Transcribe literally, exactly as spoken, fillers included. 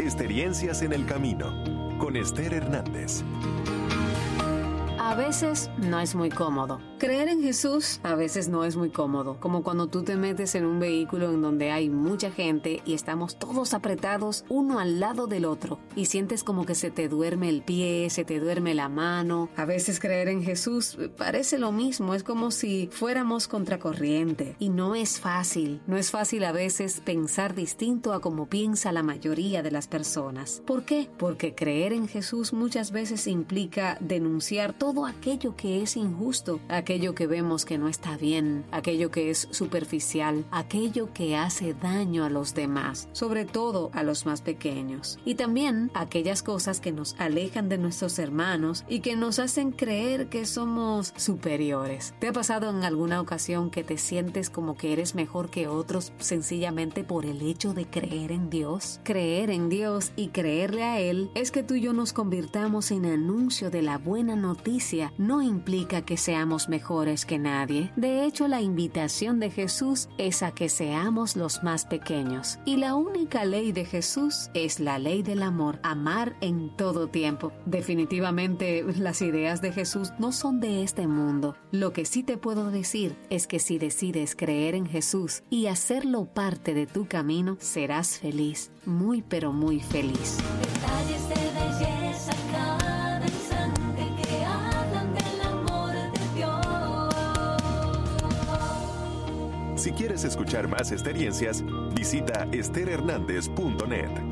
Experiencias en el camino, con Esther Hernández. A veces no es muy cómodo. Creer en Jesús a veces no es muy cómodo, como cuando tú te metes en un vehículo en donde hay mucha gente y estamos todos apretados uno al lado del otro y sientes como que se te duerme el pie, se te duerme la mano. A veces creer en Jesús parece lo mismo, es como si fuéramos contracorriente y no es fácil. No es fácil a veces pensar distinto a como piensa la mayoría de las personas. ¿Por qué? Porque creer en Jesús muchas veces implica denunciar todo aquello que es injusto, aquello que vemos que no está bien, aquello que es superficial, aquello que hace daño a los demás, sobre todo a los más pequeños. Y también aquellas cosas que nos alejan de nuestros hermanos y que nos hacen creer que somos superiores. ¿Te ha pasado en alguna ocasión que te sientes como que eres mejor que otros sencillamente por el hecho de creer en Dios? Creer en Dios y creerle a Él es que tú y yo nos convirtamos en anuncio de la buena noticia. No implica que seamos mejores que nadie. De hecho, la invitación de Jesús es a que seamos los más pequeños. Y la única ley de Jesús es la ley del amor, amar en todo tiempo. Definitivamente, las ideas de Jesús no son de este mundo. Lo que sí te puedo decir es que si decides creer en Jesús y hacerlo parte de tu camino, serás feliz, muy pero muy feliz. Detalles de belleza cada instante que hablan del amor de Dios. Si quieres escuchar más experiencias, visita ester hernández punto net.